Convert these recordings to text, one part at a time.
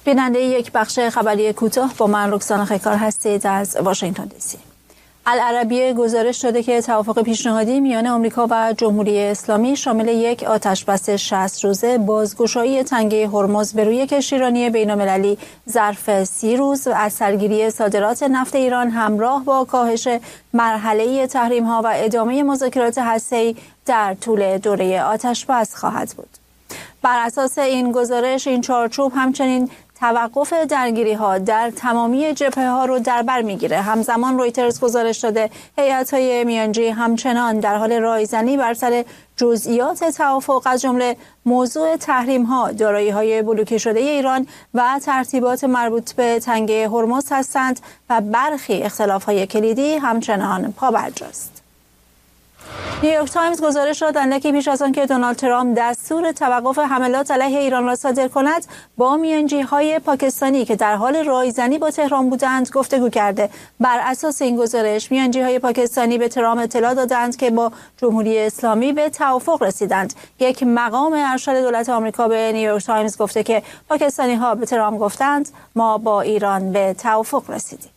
بیننده یک بخش خبری کوتاه با من رکسانا خیکار هستید از واشنگتن دی سی. العربیه گزارش داده که توافق پیشنهادی میان آمریکا و جمهوری اسلامی شامل یک آتشبس 60 روزه، بازگشایی تنگه هرمز به روی کشتیرانی بین‌المللی ظرف 30 روز و از سرگیری صادرات نفت ایران همراه با کاهش مرحله‌ای تحریم‌ها و ادامه مذاکرات هسته‌ای در طول دوره آتشبس خواهد بود. بر اساس این گزارش، این چارچوب همچنین توقف درگیری‌ها در تمامی جبهه‌ها رو در بر می‌گیره. همزمان رویترز گزارش داده هیئت‌های میانجی همچنان در حال رایزنی بر سر جزئیات توافق از جمله موضوع تحریم‌ها، دارایی‌های بلوکه شده ایران و ترتیبات مربوط به تنگه هرمز هستند و برخی اختلاف‌های کلیدی همچنان پابرجاست. نیویورک تایمز گزارش داد اندکی پیش از آن که دونالد ترامپ دستور توقف حملات علیه ایران را صادر کند، با میانجی‌های پاکستانی که در حال رایزنی با تهران بودند گفتگو کرده. بر اساس این گزارش، میانجی‌های پاکستانی به ترامپ اطلاع دادند که با جمهوری اسلامی به توافق رسیدند. یک مقام ارشد دولت آمریکا به نیویورک تایمز گفته که پاکستانی‌ها به ترامپ گفتند ما با ایران به توافق رسیدیم.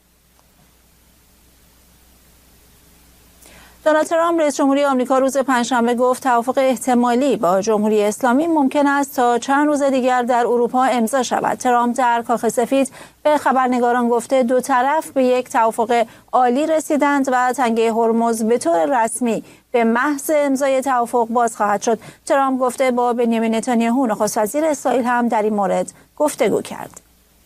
دونالد ترامپ رئیس جمهوری آمریکا روز پنجشنبه گفت توافق احتمالی با جمهوری اسلامی ممکن است تا چند روز دیگر در اروپا امضا شود. ترامپ در کاخ سفید به خبرنگاران گفته دو طرف به یک توافق عالی رسیدند و تنگه هرمز به طور رسمی به محض امضای توافق باز خواهد شد. ترامپ گفته با بنیامین نتانیاهو نخست وزیر اسرائیل هم در این مورد گفتگو کرد.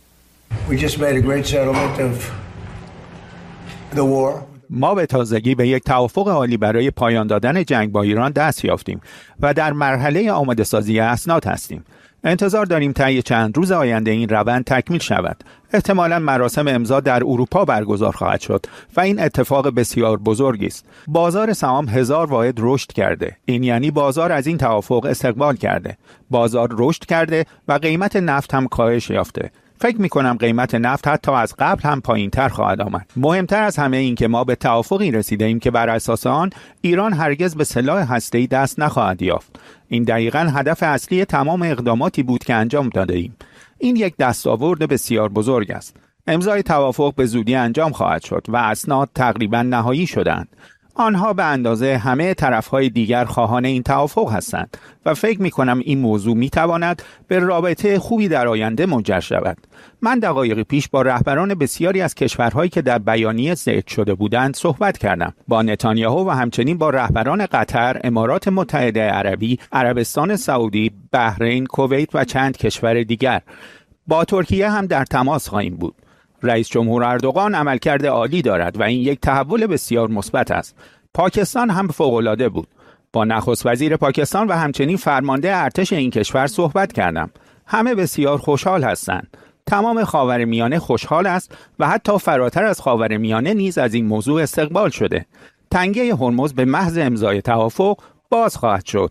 ما به تازگی به یک توافق عالی برای پایان دادن جنگ با ایران دست یافتیم و در مرحله آماده سازی اسناد هستیم. انتظار داریم طی چند روز آینده این روند تکمیل شود. احتمالاً مراسم امضا در اروپا برگزار خواهد شد و این اتفاق بسیار بزرگی است. بازار سهام 1000 واحد رشد کرده. این یعنی بازار از این توافق استقبال کرده. بازار رشد کرده و قیمت نفت هم کاهش یافته. فکر می‌کنم قیمت نفت حتی از قبل هم پایین‌تر خواهد آمد. مهمتر از همه این که ما به توافقی رسیدیم که بر اساس آن ایران هرگز به سلاح هسته‌ای دست نخواهد یافت. این دقیقاً هدف اصلی تمام اقداماتی بود که انجام داده‌ایم. این یک دستاورد بسیار بزرگ است. امضای توافق به زودی انجام خواهد شد و اسناد تقریباً نهایی شدند. آنها به اندازه همه طرف‌های دیگر خواهان این توافق هستند و فکر می‌کنم این موضوع می‌تواند به رابطه خوبی در آینده منجر شود. من دقایقی پیش با رهبران بسیاری از کشورهایی که در بیانیه ذکر شده بودند صحبت کردم. با نتانیاهو و همچنین با رهبران قطر، امارات متحده عربی، عربستان سعودی، بحرین، کویت و چند کشور دیگر. با ترکیه هم در تماس خواهیم بود. رئیس جمهور اردوغان عملکرد عالی دارد و این یک تحول بسیار مثبت است. پاکستان هم فوق‌العاده بود. با نخست وزیر پاکستان و همچنین فرمانده ارتش این کشور صحبت کردم. همه بسیار خوشحال هستند. تمام خاورمیانه خوشحال است و حتی فراتر از خاورمیانه نیز از این موضوع استقبال شده. تنگه هرمز به محض امضای توافق باز خواهد شد.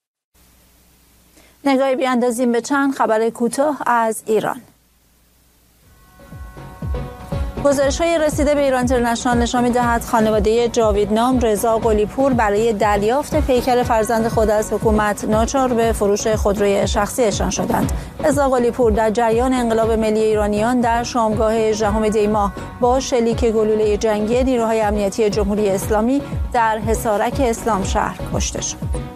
نگاهی بیاندازیم به چند خبر کوتاه از ایران. گزارش‌های رسیده به ایران اینترنشنال نشان می‌دهد خانواده جاوید نام رضا قلی‌پور برای دریافت پیکر فرزند خود از حکومت ناچار به فروش خودروی شخصیشان شدند. رضا قلی‌پور در جریان انقلاب ملی ایرانیان در شامگاه 18 دی ماه با شلیک گلوله جنگی نیروهای امنیتی جمهوری اسلامی در حصارک اسلام شهر کشته شد.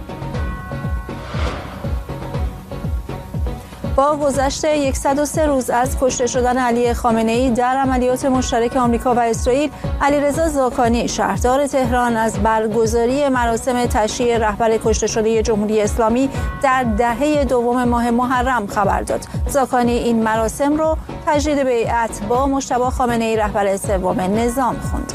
با گذشت 103 روز از کشته شدن علی خامنه‌ای در عملیات مشترک آمریکا و اسرائیل، علیرضا زاکانی شهردار تهران از برگزاری مراسم تشییع رهبر کشته شده جمهوری اسلامی در دهه دوم ماه محرم خبر داد. زاکانی این مراسم رو تجدید بیعت با مجتبی خامنه‌ای رهبر سوم نظام خونده.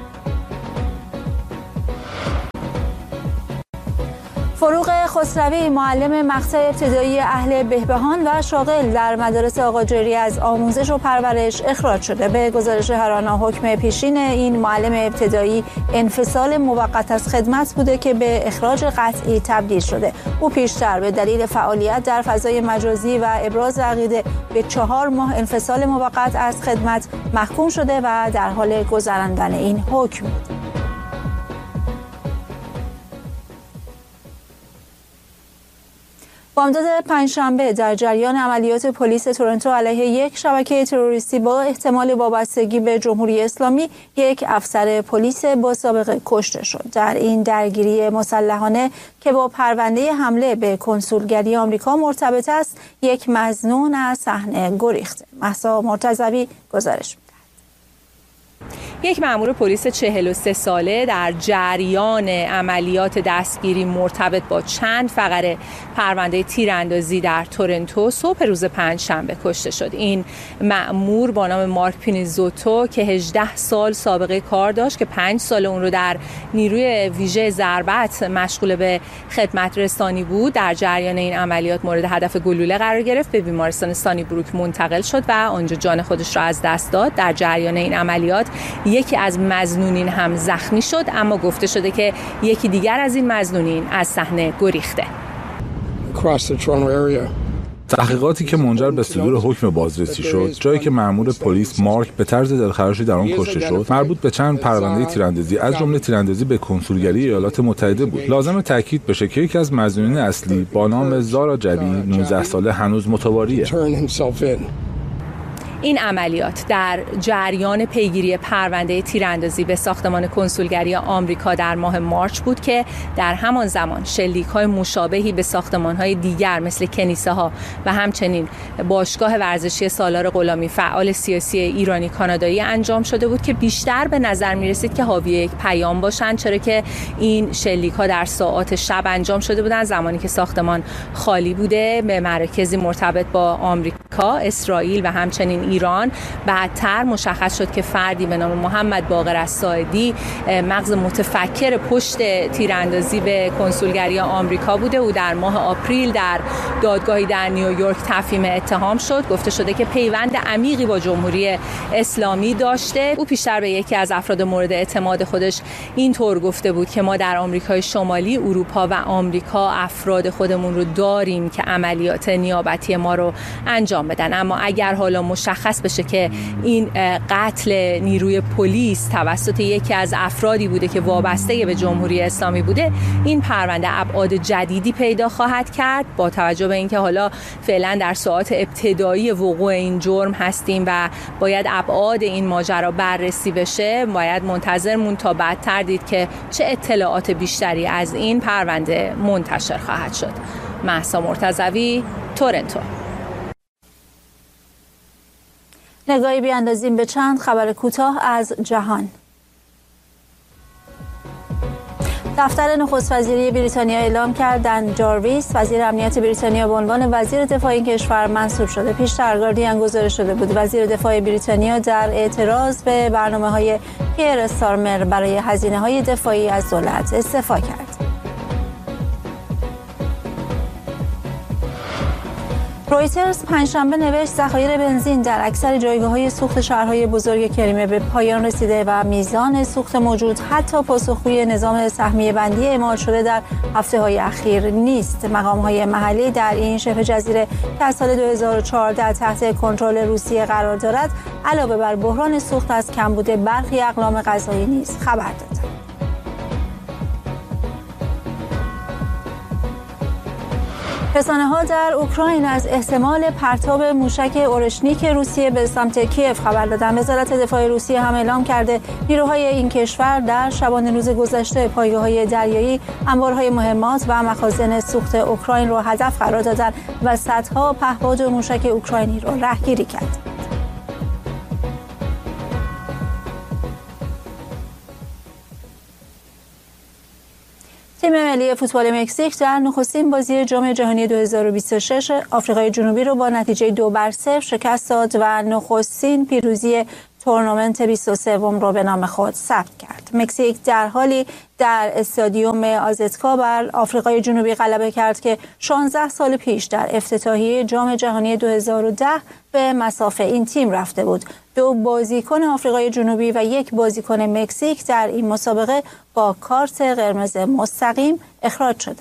فروغ خسروی معلم مقطع ابتدایی اهل بهبهان و شاغل در مدارس آقاجری از آموزش و پرورش اخراج شده. به گزارش هرانا حکم پیشین این معلم ابتدایی انفصال موقت از خدمت بوده که به اخراج قطعی تبدیل شده. او پیشتر به دلیل فعالیت در فضای مجازی و ابراز عقیده به 4 ماه انفصال موقت از خدمت محکوم شده و در حال گذراندن این حکم بود. بامداد پنجشنبه در جریان عملیات پلیس تورنتو علیه یک شبکه تروریستی با احتمال وابستگی به جمهوری اسلامی یک افسر پلیس با سابقه کشته شد. در این درگیری مسلحانه که با پرونده حمله به کنسولگری آمریکا مرتبط است، یک مظنون از صحنه گریخته. مهسا مرتضوی گزارش می‌دهد. یک مأمور پلیس 43 ساله در جریان عملیات دستگیری مرتبط با چند فقره پرونده تیراندازی در تورنتو صبح روز پنجشنبه کشته شد. این مأمور با نام مارک پینیزوتو که 18 سال سابقه کار داشت که 5 سال اون رو در نیروی ویژه ضربت مشغول به خدمت رسانی بود، در جریان این عملیات مورد هدف گلوله قرار گرفت، به بیمارستان سانی بروک منتقل شد و آنجا جان خودش را از دست داد. در جریان این عملیات یکی از مظنونین هم زخمی شد، اما گفته شده که یکی دیگر از این مظنونین از صحنه گریخته. تحقیقاتی که منجر به صدور حکم بازرسی شد، جایی که مأمور پلیس مارک به طرز دلخراشی در آن کشته شد، مربوط به چند پرونده تیراندازی از جمله تیراندازی به کنسولگری ایالات متحده بود. لازم تاکید بشه که یکی از مظنونین اصلی با نام زارا جبی 19 ساله هنوز متواریه. این عملیات در جریان پیگیری پرونده تیراندازی به ساختمان کنسولگری آمریکا در ماه مارچ بود که در همان زمان شلیک‌های مشابهی به ساختمان‌های دیگر مثل کنیسه‌ها و همچنین باشگاه ورزشی سالار غلامی فعال سیاسی ایرانی کانادایی انجام شده بود که بیشتر به نظر می‌رسید که حاوی یک پیام باشند، چرا که این شلیک‌ها در ساعات شب انجام شده بودند زمانی که ساختمان خالی بوده، به مراکزی مرتبط با آمریکا، اسرائیل و همچنین ایران. بعدتر مشخص شد که فردی به نام محمد باقر الساعدی مغز متفکر پشت تیراندازی به کنسولگری آمریکا بوده. او در ماه آپریل در دادگاهی در نیویورک تفهیم اتهام شد. گفته شده که پیوند عمیقی با جمهوری اسلامی داشته. او پیشتر به یکی از افراد مورد اعتماد خودش اینطور گفته بود که ما در آمریکای شمالی، اروپا و آمریکا افراد خودمون رو داریم که عملیات نیابتی ما رو انجام بدن، اما اگر حالا مشخص بشه که این قتل نیروی پلیس توسط یکی از افرادی بوده که وابسته به جمهوری اسلامی بوده، این پرونده ابعاد جدیدی پیدا خواهد کرد. با توجه به اینکه حالا فعلا در ساعات ابتدایی وقوع این جرم هستیم و باید ابعاد این ماجرا بررسی بشه، باید منتظر مون تا بعدتر دید که چه اطلاعات بیشتری از این پرونده منتشر خواهد شد. مهسا مرتضوی، تورنتو. نگاهی بیاندازیم به چند خبر کوتاه از جهان. دفتر نخست وزیری بریتانیا اعلام کرد دن جارویس وزیر امنیت بریتانیا به عنوان وزیر دفاع این کشور منصوب شده. پیشتر گاردین گزارش شده بود وزیر دفاع بریتانیا در اعتراض به برنامه‌های کیر استارمر برای هزینه‌های دفاعی از دولت استعفا کرد. رویترز پنجشنبه نوشت ذخایر بنزین در اکثر جایگاه‌های سوخت شهرهای بزرگ کریمه به پایان رسیده و میزان سوخت موجود حتی پاسخگوی نظام سهمیه بندی اعمال شده در هفته‌های اخیر نیست. مقام‌های محلی در این شبه جزیره که از سال 2014 تحت کنترل روسیه قرار دارد، علاوه بر بحران سوخت از کمبود برخی اقلام غذایی نیز خبر دادند. رسانه‌ها در اوکراین از احتمال پرتاب موشک اورشنیک روسیه به سمت کیف خبر دادند. وزارت دفاع روسیه هم اعلام کرده نیروهای این کشور در شبانه روز گذشته پایگاه‌های دریایی، انبارهای مهمات و مخازن سوخت اوکراین را هدف قرار دادند و صدها پهپاد موشک اوکراینی را رهگیری کرد. تیم ملی فوتبال مکزیک در نخستین بازی جام جهانی 2026 آفریقای جنوبی را با نتیجه 2-0 شکست داد و نخستین پیروزی تورنمنت 23 را به نام خود ثبت کرد. مکزیک در حالی در استادیوم آزتکا بر آفریقای جنوبی غلبه کرد که 16 سال پیش در افتتاحیه جام جهانی 2010 به مصاف این تیم رفته بود. 2 بازیکن آفریقای جنوبی و 1 بازیکن مکزیک در این مسابقه با کارت قرمز مستقیم اخراج شدند.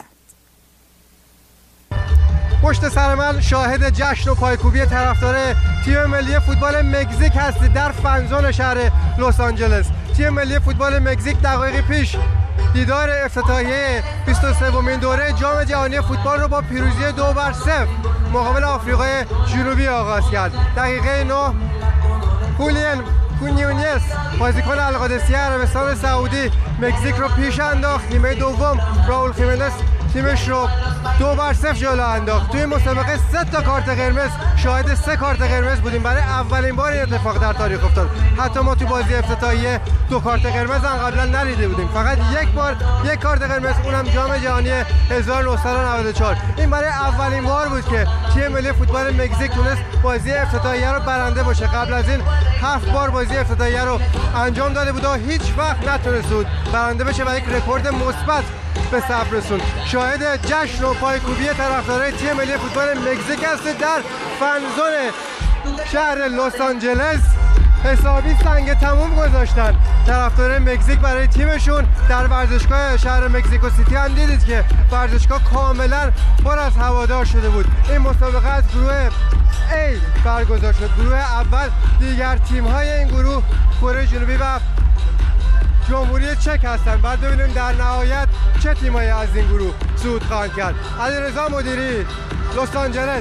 پشت سر من شاهد جشن و پایکوبی طرفدار تیم ملی فوتبال مکزیک هستید در فنزون شهر لس آنجلس. تیم ملی فوتبال مکزیک دقایقی پیش دیدار افتتاحیه 23مین دوره جام جهانی فوتبال رو با پیروزی 2-0 مقابل آفریقای جنوبی آغاز کرد. دقیقه 9 هولیان کونیونیس بازیکن القادسیه عربستان سعودی مکزیک رو پیش انداخت. نیمه دوم راول خیمنس تیمش رو 2-0 جلو انداخت. توی مسابقه 3 کارت قرمز، شاهد 3 کارت قرمز بودیم. برای اولین بار این اتفاق در تاریخ افتاد. حتی ما تو بازی افتتاحیه 2 کارت قرمز هم قبلا ندیده بودیم. فقط یک بار یک کارت قرمز، اونم جام جهانی 1994. این برای اولین بار بود که تیم ملی فوتبال مکزیک تونست بازی افتتاحیه رو برنده باشه. قبل از این 7 بار بازی افتتاحیه رو انجام داده بود و هیچ وقت نتونست بود برنده بشه و یک رکورد مثبت به ثبت رسوند. شاهد جشن و پایکوبی طرفدارای تیم ملی فوتبال مکزیک است. در فنزون شهر لس آنجلس حسابی سنگ تموم گذاشتن طرفدار مکزیک برای تیمشون. در ورزشگاه شهر مکزیکو سیتی هم دیدید که ورزشگاه کاملا پر از هوادار شده بود. این مسابقه از گروه A برگزار شد. گروه اول دیگر تیم‌های این گروه کره جنوبی و جمهوری چک هستند. بعد ببینیم در نهایت چه تیمایی از این گروه صعود خواهند کرد. علیرضا مدیری، لس آنجلس.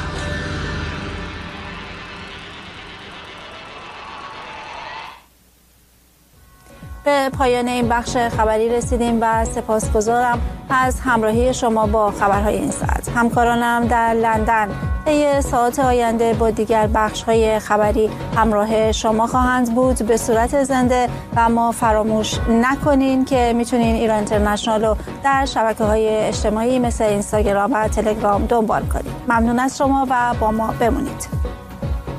به پایان این بخش خبری رسیدیم و سپاسگزارم از همراهی شما با خبرهای این ساعت. همکارانم در لندن طی ساعات آینده با دیگر بخش‌های خبری همراه شما خواهند بود به صورت زنده و ما فراموش نکنین که میتونین ایران اینترنشنال رو در شبکه‌های اجتماعی مثل اینستاگرام و تلگرام دنبال کنید. ممنون از شما و با ما بمونید.